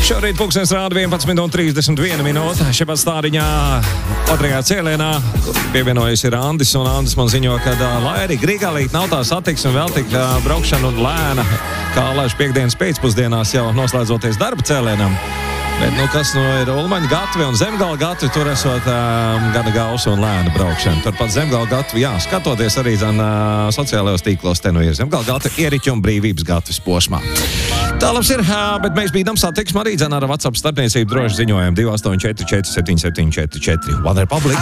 Šorīt pulkstens rāda 11:31 minūte. Šajā stādiņā otrajā cēlienā pievienojas ir Andis, un Andis man ziņo, ka, lai arī Grīgalīt nav tā satiksme, vēl tik braukšana un lēna, kā laiž piekdienas pēcpusdienās jau noslēdzoties darba cēlienam. Bet, kas ir Ulmaņa gatve un Zemgala gatve, tur esot gana gausa un lēna braukšana. Turpat Zemgala gatve, skatoties arī sociālajos tīklos, te ir Zemgala gatve Ieriķu un Brīvības gatves posmā. Tā labs ir, bet mēs bīdam satiksmu arī ar WhatsApp starpniecību droši ziņojumu 284 4774. One Republic.